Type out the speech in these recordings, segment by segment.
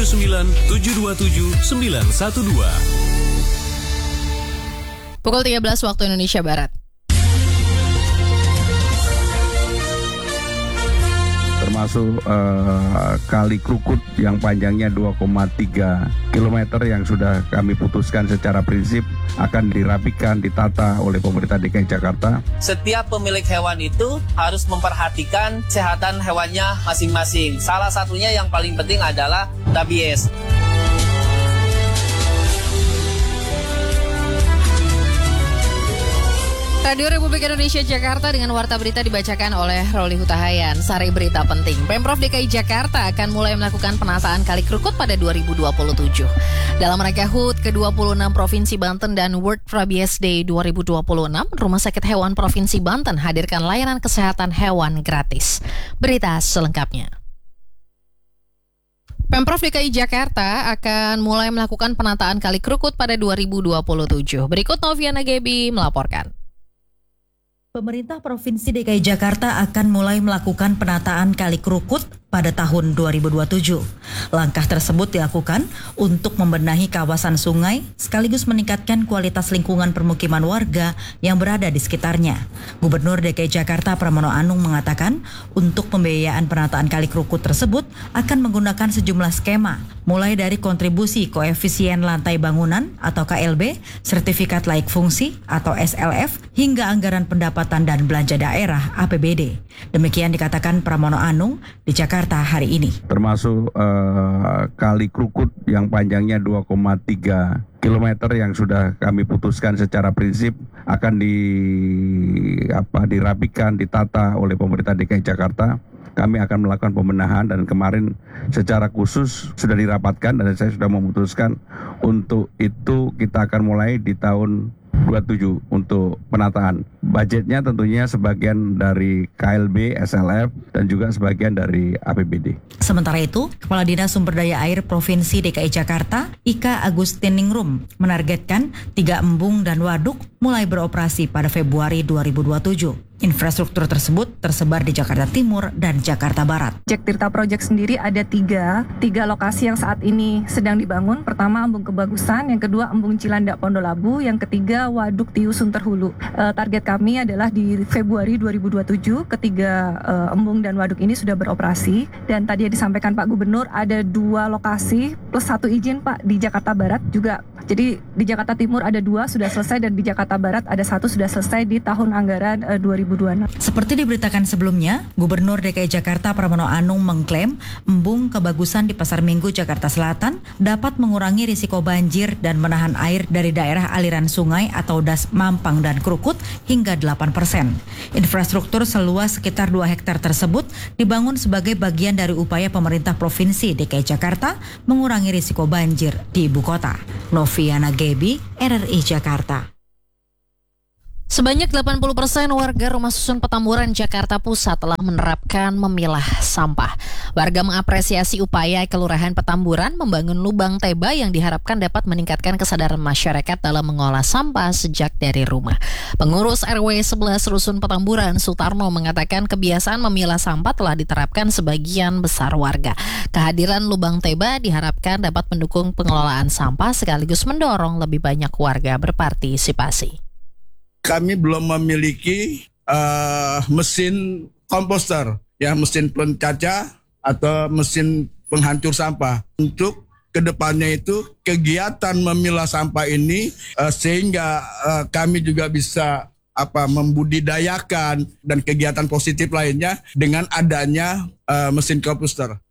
Pukul 13 waktu Indonesia Barat. Termasuk Kali Krukut yang panjangnya 2,3 km yang sudah kami putuskan secara prinsip akan dirapikan, ditata oleh pemerintah DKI Jakarta. Setiap pemilik hewan itu harus memperhatikan kesehatan hewannya masing-masing. Salah satunya yang paling penting adalah rabies. Radio Republik Indonesia Jakarta dengan Warta Berita dibacakan oleh Roli Hutahayan. Sari berita penting. Pemprov DKI Jakarta akan mulai melakukan penataan Kali Krukut pada 2027. Dalam rangka HUT ke-26 Provinsi Banten dan World Rabies Day 2026, Rumah Sakit Hewan Provinsi Banten hadirkan layanan kesehatan hewan gratis. Berita selengkapnya. Pemprov DKI Jakarta akan mulai melakukan penataan Kali Krukut pada 2027. Berikut Noviana Gebi melaporkan. Pemerintah Provinsi DKI Jakarta akan mulai melakukan penataan Kali Krukut pada tahun 2027. Langkah tersebut dilakukan untuk membenahi kawasan sungai sekaligus meningkatkan kualitas lingkungan permukiman warga yang berada di sekitarnya. Gubernur DKI Jakarta Pramono Anung mengatakan untuk pembiayaan penataan Kali Krukut tersebut akan menggunakan sejumlah skema, mulai dari kontribusi koefisien lantai bangunan atau KLB, sertifikat layak fungsi atau SLF, hingga anggaran pendapatan dan belanja daerah APBD. Demikian dikatakan Pramono Anung di Jakarta hari ini. Termasuk Kali Krukut yang panjangnya 2,3 km yang sudah kami putuskan secara prinsip akan dirapikan, ditata oleh pemerintah DKI Jakarta. Kami akan melakukan pembenahan dan kemarin secara khusus sudah dirapatkan dan saya sudah memutuskan untuk itu kita akan mulai di tahun 27 untuk penataan. Budgetnya tentunya sebagian dari KLB, SLF, dan juga sebagian dari APBD. Sementara itu, Kepala Dinas Sumber Daya Air Provinsi DKI Jakarta, Ika Agustiningrum, menargetkan 3 embung dan waduk mulai beroperasi pada Februari 2027. Infrastruktur tersebut tersebar di Jakarta Timur dan Jakarta Barat. Jack Tirta Project sendiri ada tiga lokasi yang saat ini sedang dibangun. Pertama, Embung Kebagusan, yang kedua Embung Cilandak Pondolabu, yang ketiga Waduk Tiu Sunterhulu. Target kami adalah di Februari 2027 ketiga embung dan waduk ini sudah beroperasi. Dan tadi disampaikan Pak Gubernur ada 2 lokasi plus 1 izin Pak di Jakarta Barat juga. Jadi di Jakarta Timur ada 2 sudah selesai dan di Jakarta Barat ada 1 sudah selesai di tahun anggaran 2026. Seperti diberitakan sebelumnya, Gubernur DKI Jakarta Pramono Anung mengklaim embung Kebagusan di Pasar Minggu Jakarta Selatan dapat mengurangi risiko banjir dan menahan air dari daerah aliran sungai atau das Mampang dan Krukut hingga 8%. Infrastruktur seluas sekitar 2 hektar tersebut dibangun sebagai bagian dari upaya pemerintah Provinsi DKI Jakarta mengurangi risiko banjir di ibu kota. Noviana Gebi, RRI Jakarta. Sebanyak 80% warga Rumah Susun Petamburan, Jakarta Pusat telah menerapkan memilah sampah. Warga mengapresiasi upaya Kelurahan Petamburan membangun lubang teba yang diharapkan dapat meningkatkan kesadaran masyarakat dalam mengolah sampah sejak dari rumah. Pengurus RW 11 Rusun Petamburan, Sutarno, mengatakan kebiasaan memilah sampah telah diterapkan sebagian besar warga. Kehadiran lubang teba diharapkan dapat mendukung pengelolaan sampah sekaligus mendorong lebih banyak warga berpartisipasi. Kami belum memiliki mesin komposter, ya mesin pencacah atau mesin penghancur sampah. Untuk kedepannya itu kegiatan memilah sampah ini sehingga kami juga bisa membudidayakan dan kegiatan positif lainnya dengan adanya mesin komposter.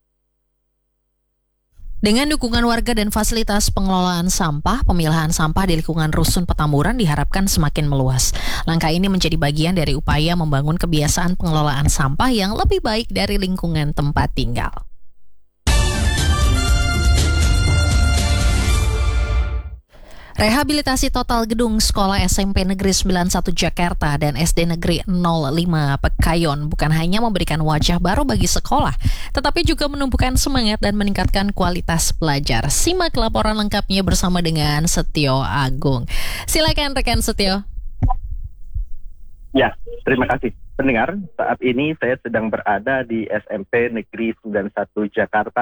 Dengan dukungan warga dan fasilitas pengelolaan sampah, pemilahan sampah di lingkungan Rusun Petamburan diharapkan semakin meluas. Langkah ini menjadi bagian dari upaya membangun kebiasaan pengelolaan sampah yang lebih baik dari lingkungan tempat tinggal. Rehabilitasi total gedung Sekolah SMP Negeri 91 Jakarta dan SD Negeri 05 Pekayon bukan hanya memberikan wajah baru bagi sekolah, tetapi juga menumbuhkan semangat dan meningkatkan kualitas belajar. Simak laporan lengkapnya bersama dengan Setio Agung. Silakan rekan Setio. Ya, terima kasih. Pendengar, saat ini saya sedang berada di SMP Negeri 91 Jakarta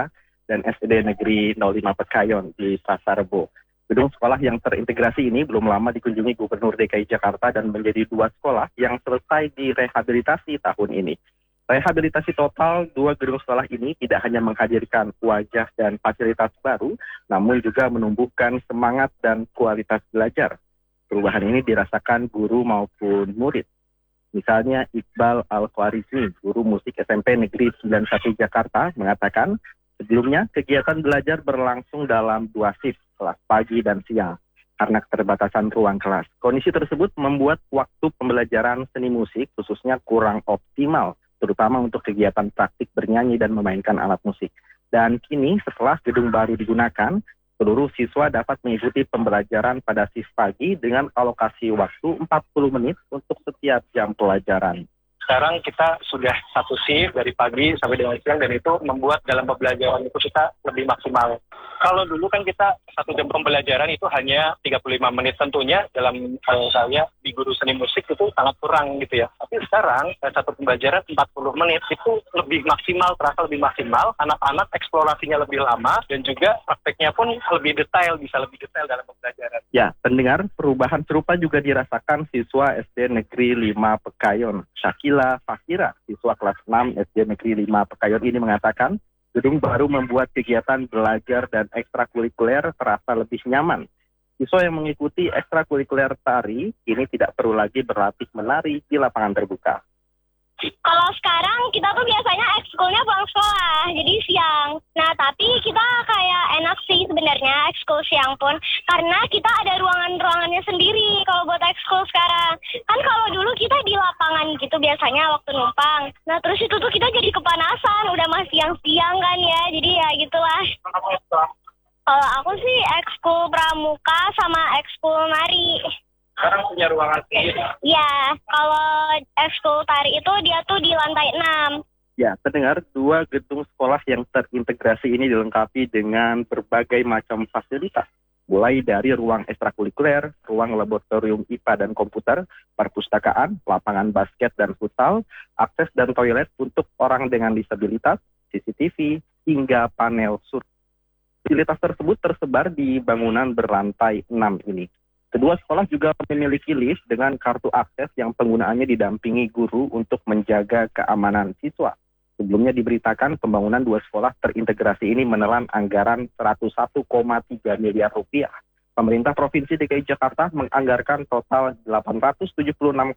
dan SD Negeri 05 Pekayon di Pasar Rebo. Gedung sekolah yang terintegrasi ini belum lama dikunjungi Gubernur DKI Jakarta dan menjadi 2 sekolah yang selesai direhabilitasi tahun ini. Rehabilitasi total 2 gedung sekolah ini tidak hanya menghadirkan wajah dan fasilitas baru, namun juga menumbuhkan semangat dan kualitas belajar. Perubahan ini dirasakan guru maupun murid. Misalnya Iqbal Al-Khwarizmi, guru musik SMP Negeri 91 Jakarta, mengatakan sebelumnya kegiatan belajar berlangsung dalam 2 shift, kelas pagi dan siang, karena keterbatasan ruang kelas. Kondisi tersebut membuat waktu pembelajaran seni musik khususnya kurang optimal, terutama untuk kegiatan praktik bernyanyi dan memainkan alat musik. Dan kini setelah gedung baru digunakan, seluruh siswa dapat mengikuti pembelajaran pada shift pagi dengan alokasi waktu 40 menit untuk setiap jam pelajaran. Sekarang kita sudah 1 shift dari pagi sampai dengan siang, dan itu membuat dalam pembelajaran itu kita lebih maksimal. Kalau dulu kan kita 1 jam pembelajaran itu hanya 35 menit, tentunya dalam saya di guru seni musik itu sangat kurang gitu ya. Tapi sekarang 1 pembelajaran 40 menit itu lebih maksimal, terasa lebih maksimal. Anak-anak eksplorasinya lebih lama dan juga prakteknya pun lebih detail, bisa lebih detail dalam pembelajaran. Ya, pendengar, perubahan serupa juga dirasakan siswa SD Negeri 5 Pekayon. Syakila Fakira, siswa kelas 6 SD Negeri 5 Pekayon ini mengatakan, gedung baru membuat kegiatan belajar dan ekstrakurikuler terasa lebih nyaman. Siswa yang mengikuti ekstrakurikuler tari kini tidak perlu lagi berlatih menari di lapangan terbuka. Kalau sekarang kita tuh biasanya ekskulnya pulang sekolah, jadi siang. Nah, tapi kita kayak enak sih sebenarnya ekskul siang pun, karena kita ada ruangannya sendiri kalau buat ekskul sekarang. Kan kalau dulu kita di lapangan gitu biasanya waktu numpang. Nah, terus itu tuh kita jadi kepanasan, udah masih siang-siang kan ya, jadi ya gitulah. Kalau aku sih ekskul pramuka sama ekskul nari. Sekarang punya ruangan sendiri. Ya, kalau ekskul tari itu dia tuh di lantai 6. Ya, pendengar, 2 gedung sekolah yang terintegrasi ini dilengkapi dengan berbagai macam fasilitas. Mulai dari ruang ekstrakurikuler, ruang laboratorium IPA dan komputer, perpustakaan, lapangan basket dan futsal, akses dan toilet untuk orang dengan disabilitas, CCTV, hingga panel surya. Fasilitas tersebut tersebar di bangunan berlantai 6 ini. Kedua sekolah juga memiliki lift dengan kartu akses yang penggunaannya didampingi guru untuk menjaga keamanan siswa. Sebelumnya diberitakan pembangunan 2 sekolah terintegrasi ini menelan anggaran 101,3 miliar rupiah. Pemerintah Provinsi DKI Jakarta menganggarkan total 876,79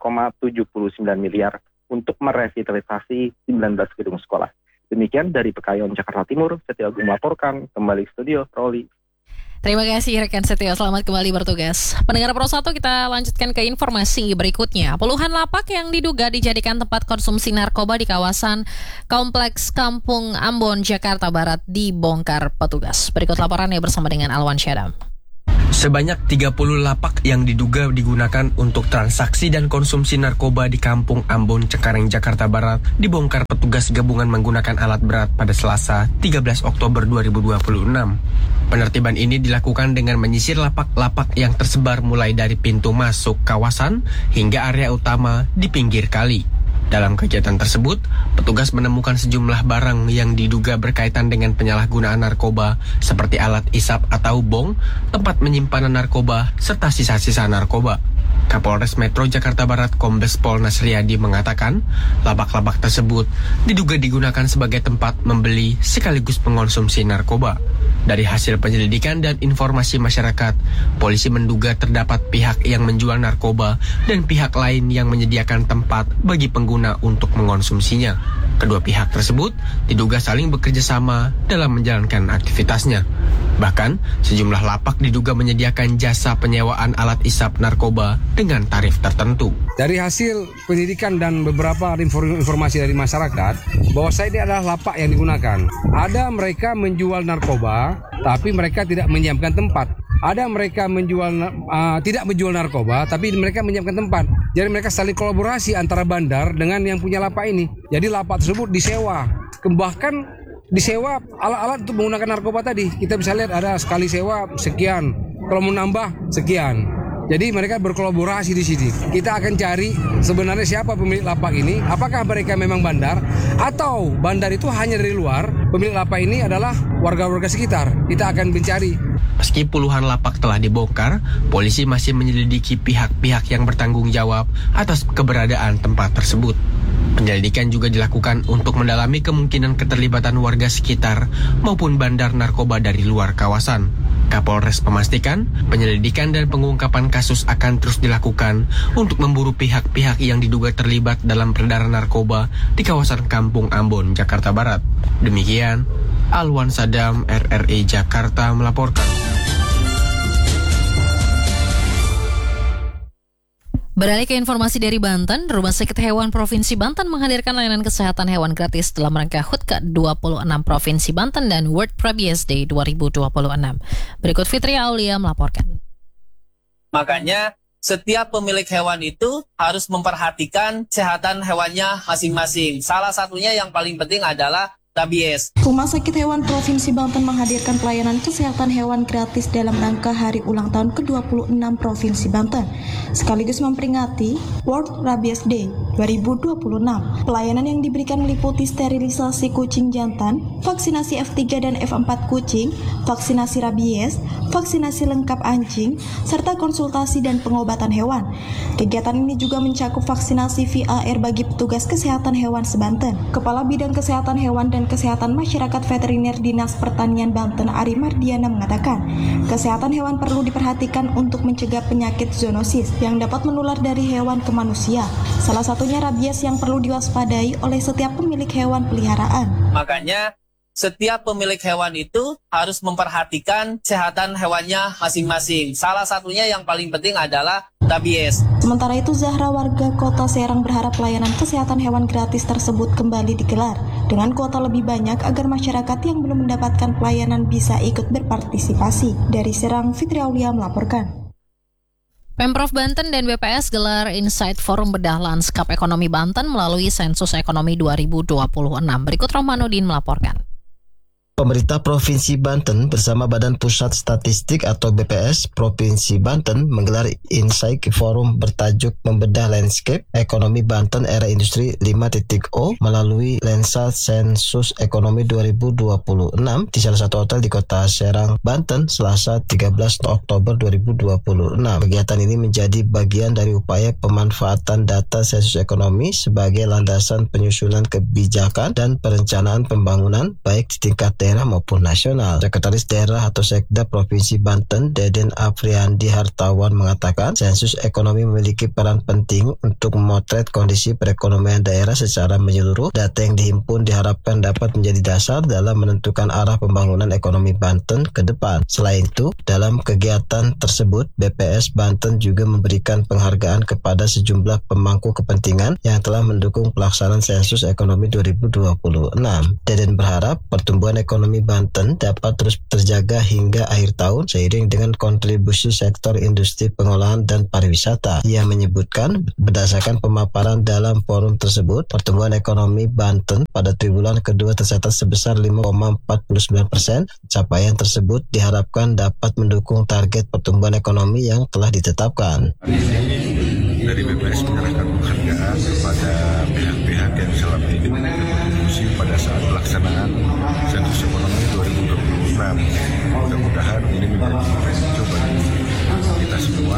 miliar untuk merevitalisasi 19 gedung sekolah. Demikian dari Pekayon, Jakarta Timur, Setia Agung melaporkan. Kembali studio, Roli. Terima kasih rekan Setio, selamat kembali bertugas. Pendengar Pro 1, kita lanjutkan ke informasi berikutnya. Puluhan lapak yang diduga dijadikan tempat konsumsi narkoba di kawasan Kompleks Kampung Ambon, Jakarta Barat dibongkar petugas. Berikut laporannya bersama dengan Alwan Syadam. Sebanyak 30 lapak yang diduga digunakan untuk transaksi dan konsumsi narkoba di Kampung Ambon, Cengkareng, Jakarta Barat dibongkar petugas gabungan menggunakan alat berat pada Selasa 13 Oktober 2026. Penertiban ini dilakukan dengan menyisir lapak-lapak yang tersebar mulai dari pintu masuk kawasan hingga area utama di pinggir kali. Dalam kegiatan tersebut, petugas menemukan sejumlah barang yang diduga berkaitan dengan penyalahgunaan narkoba seperti alat isap atau bong, tempat penyimpanan narkoba, serta sisa-sisa narkoba. Kapolres Metro Jakarta Barat Kombes Pol Nasriyadi mengatakan, lapak-lapak tersebut diduga digunakan sebagai tempat membeli sekaligus mengonsumsi narkoba. Dari hasil penyelidikan dan informasi masyarakat, polisi menduga terdapat pihak yang menjual narkoba dan pihak lain yang menyediakan tempat bagi pengguna untuk mengonsumsinya. Kedua pihak tersebut diduga saling bekerja sama dalam menjalankan aktivitasnya. Bahkan, sejumlah lapak diduga menyediakan jasa penyewaan alat isap narkoba dengan tarif tertentu. Dari hasil penyidikan dan beberapa informasi dari masyarakat, bahwa ini adalah lapak yang digunakan. Ada mereka menjual narkoba, tapi mereka tidak menyiapkan tempat. Ada mereka tidak menjual narkoba, tapi mereka menyiapkan tempat. Jadi mereka saling kolaborasi antara bandar dengan yang punya lapak ini. Jadi lapak tersebut disewa. Bahkan disewa alat-alat untuk menggunakan narkoba tadi. Kita bisa lihat ada sekali sewa sekian, kalau mau nambah sekian. Jadi mereka berkolaborasi di sini. Kita akan cari sebenarnya siapa pemilik lapak ini. Apakah mereka memang bandar atau bandar itu hanya dari luar pemilik lapak ini adalah warga-warga sekitar. Kita akan mencari. Meski puluhan lapak telah dibongkar, polisi masih menyelidiki pihak-pihak yang bertanggung jawab atas keberadaan tempat tersebut. Penyelidikan juga dilakukan untuk mendalami kemungkinan keterlibatan warga sekitar maupun bandar narkoba dari luar kawasan. Kapolres memastikan penyelidikan dan pengungkapan kasus akan terus dilakukan untuk memburu pihak-pihak yang diduga terlibat dalam peredaran narkoba di kawasan Kampung Ambon, Jakarta Barat. Demikian, Alwan Sadam, RRI Jakarta melaporkan. Beralih ke informasi dari Banten, Rumah Sakit Hewan Provinsi Banten menghadirkan layanan kesehatan hewan gratis dalam rangka HUT ke-26 Provinsi Banten dan World Rabies Day 2026. Berikut Fitri Aulia melaporkan. Makanya setiap pemilik hewan itu harus memperhatikan kesehatan hewannya masing-masing. Salah satunya yang paling penting adalah rabies. Rumah Sakit Hewan Provinsi Banten menghadirkan pelayanan kesehatan hewan gratis dalam rangka hari ulang tahun ke-26 Provinsi Banten, sekaligus memperingati World Rabies Day 2026. Pelayanan yang diberikan meliputi sterilisasi kucing jantan, vaksinasi F3 dan F4 kucing, vaksinasi rabies, vaksinasi lengkap anjing, serta konsultasi dan pengobatan hewan. Kegiatan ini juga mencakup vaksinasi VAR bagi petugas kesehatan hewan sebanten. Kepala Bidang Kesehatan Hewan dan Kesehatan Masyarakat Veteriner Dinas Pertanian Banten Ari Mardiana mengatakan, kesehatan hewan perlu diperhatikan untuk mencegah penyakit zoonosis yang dapat menular dari hewan ke manusia. Salah satunya rabies yang perlu diwaspadai oleh setiap pemilik hewan peliharaan. Makanya setiap pemilik hewan itu harus memperhatikan kesehatan hewannya masing-masing. Salah satunya yang paling penting adalah rabies. Sementara itu, Zahra warga Kota Serang berharap pelayanan kesehatan hewan gratis tersebut kembali digelar dengan kuota lebih banyak agar masyarakat yang belum mendapatkan pelayanan bisa ikut berpartisipasi. Dari Serang, Fitri Aulia melaporkan. Pemprov Banten dan BPS gelar Insight Forum Bedah Lanskap Ekonomi Banten melalui Sensus Ekonomi 2026. Berikut Romanudin melaporkan. Pemerintah Provinsi Banten bersama Badan Pusat Statistik atau BPS Provinsi Banten menggelar Insight Forum bertajuk Membedah Landscape Ekonomi Banten Era Industri 5.0 melalui lensa Sensus Ekonomi 2026 di salah satu hotel di Kota Serang, Banten, Selasa 13 Oktober 2026. Kegiatan ini menjadi bagian dari upaya pemanfaatan data sensus ekonomi sebagai landasan penyusunan kebijakan dan perencanaan pembangunan baik di tingkat daerah maupun nasional. Sekretaris Daerah atau Sekda Provinsi Banten, Deden Afriandi Hartawan mengatakan, sensus ekonomi memiliki peran penting untuk memotret kondisi perekonomian daerah secara menyeluruh. Data yang dihimpun diharapkan dapat menjadi dasar dalam menentukan arah pembangunan ekonomi Banten ke depan. Selain itu, dalam kegiatan tersebut, BPS Banten juga memberikan penghargaan kepada sejumlah pemangku kepentingan yang telah mendukung pelaksanaan sensus ekonomi 2026. Deden berharap pertumbuhan ekonomi Banten dapat terus terjaga hingga akhir tahun seiring dengan kontribusi sektor industri pengolahan dan pariwisata. Ia menyebutkan berdasarkan pemaparan dalam forum tersebut, pertumbuhan ekonomi Banten pada triwulan kedua tercatat sebesar 5,49%. Capaian tersebut diharapkan dapat mendukung target pertumbuhan ekonomi yang telah ditetapkan. Dari BPS menyerahkan penghargaan kepada pihak-pihak yang selama ini berkontribusi pada saat pelaksanaan sensus ekonomi 2026. Mudah-mudahan ini menjadi contoh bagi kita semua,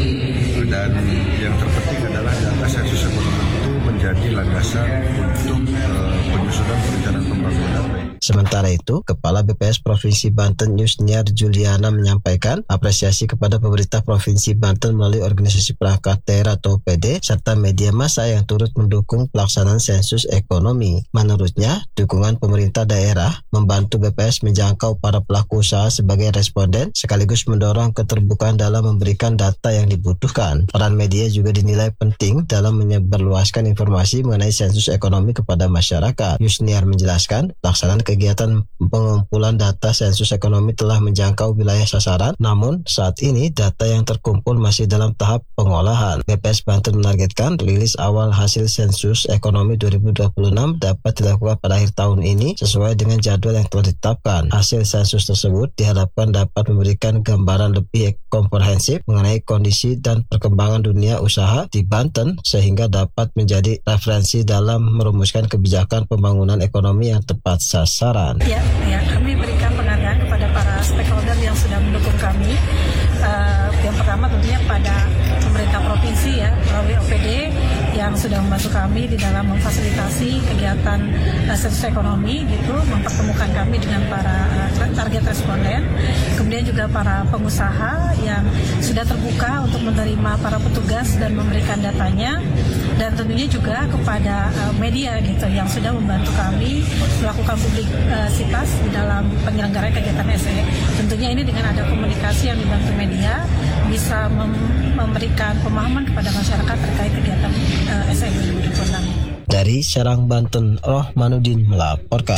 dan yang terpenting adalah data sensus ekonomi itu menjadi landasan untuk penyusunan perencanaan pembangunan. Sementara itu, Kepala BPS Provinsi Banten Yusniar Juliana menyampaikan apresiasi kepada pemerintah Provinsi Banten melalui organisasi perangkat daerah atau OPD serta media massa yang turut mendukung pelaksanaan sensus ekonomi. Menurutnya, dukungan pemerintah daerah membantu BPS menjangkau para pelaku usaha sebagai responden sekaligus mendorong keterbukaan dalam memberikan data yang dibutuhkan. Peran media juga dinilai penting dalam menyebarluaskan informasi mengenai sensus ekonomi kepada masyarakat. Yusniar menjelaskan, pelaksanaan kegiatan pengumpulan data sensus ekonomi telah menjangkau wilayah sasaran, namun saat ini data yang terkumpul masih dalam tahap pengolahan. BPS Banten menargetkan rilis awal hasil sensus ekonomi 2026 dapat dilakukan pada akhir tahun ini sesuai dengan jadwal yang telah ditetapkan. Hasil sensus tersebut diharapkan dapat memberikan gambaran lebih komprehensif mengenai kondisi dan perkembangan dunia usaha di Banten sehingga dapat menjadi referensi dalam merumuskan kebijakan pembangunan ekonomi yang tepat sasaran. pemasaran. Ya, kami berikan penghargaan kepada para stakeholder yang sudah mendukung kami. Yang pertama tentunya pada pemerintah provinsi ya, melalui OPD yang sudah membantu kami di dalam memfasilitasi kegiatan sensus ekonomi gitu, mempertemukan kami dengan para target responden. Kemudian juga para pengusaha yang sudah terbuka untuk menerima para petugas dan memberikan datanya, dan tentunya juga kepada media gitu yang sudah membantu kami melakukan publisitas di dalam penyelenggaraan kegiatan SE. Tentunya ini dengan ada komunikasi yang dibantu media bisa memberikan pemahaman kepada masyarakat terkait kegiatan SE 2026. Dari Serang, Banten, Rohmanuddin melaporkan.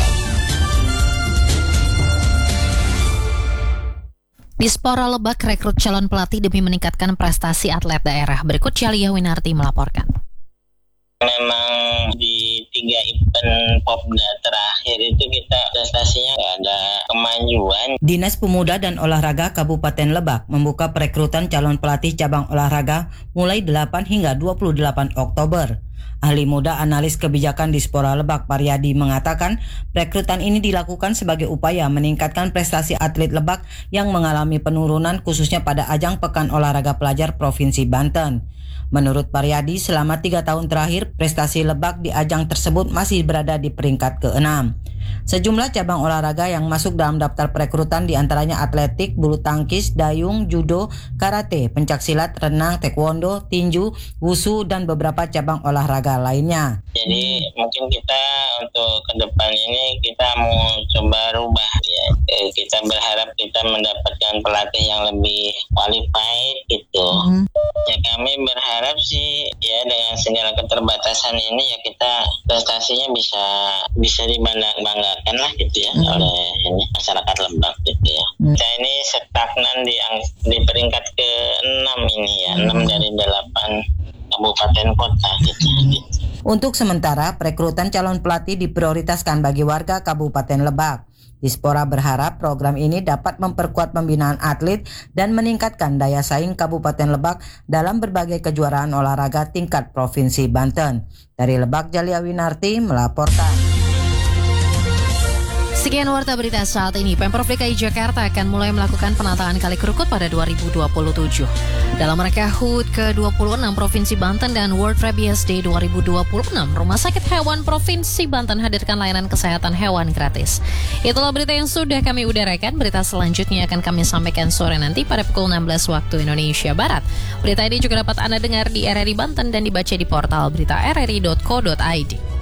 Dispora Lebak rekrut calon pelatih demi meningkatkan prestasi atlet daerah. Berikut Calia Winarti melaporkan. Memang di 3 event Popda terakhir itu kita prestasinya nggak ada kemajuan. Dinas Pemuda dan Olahraga Kabupaten Lebak membuka perekrutan calon pelatih cabang olahraga mulai 8 hingga 28 Oktober. Ahli muda analis kebijakan Dispora Lebak Paryadi mengatakan perekrutan ini dilakukan sebagai upaya meningkatkan prestasi atlet Lebak yang mengalami penurunan khususnya pada ajang Pekan Olahraga Pelajar Provinsi Banten. Menurut Paryadi, selama 3 tahun terakhir prestasi Lebak di ajang tersebut masih berada di peringkat ke-6. Sejumlah cabang olahraga yang masuk dalam daftar perekrutan diantaranya atletik, bulu tangkis, dayung, judo, karate, pencaksilat, renang, taekwondo, tinju, wusu, dan beberapa cabang olahraga lainnya. Jadi mungkin kita untuk ke depan ini kita mau coba rubah ya. Kita berharap kita mendapatkan pelatih yang lebih qualified gitu. Ya kami berharap sih ya dengan segala keterbatasan ini ya kita prestasinya bisa dibanggakan lah gitu ya oleh ini masyarakat Lebak gitu ya. Kita ini stagnan di peringkat ke-6 ini ya, 6 dari 8 kabupaten kota gitu. Untuk sementara, perekrutan calon pelatih diprioritaskan bagi warga Kabupaten Lebak. Dispora berharap program ini dapat memperkuat pembinaan atlet dan meningkatkan daya saing Kabupaten Lebak dalam berbagai kejuaraan olahraga tingkat Provinsi Banten. Dari Lebak, Calia Winarti melaporkan. Sekian warta berita saat ini. Pemprov DKI Jakarta akan mulai melakukan penataan Kali Krukut pada 2027. Dalam rangka HUT ke-26 Provinsi Banten dan World Rabies Day 2026, Rumah Sakit Hewan Provinsi Banten hadirkan layanan kesehatan hewan gratis. Itulah berita yang sudah kami udarakan. Berita selanjutnya akan kami sampaikan sore nanti pada pukul 16 waktu Indonesia Barat. Berita ini juga dapat Anda dengar di RRI Banten dan dibaca di portal berita rri.co.id.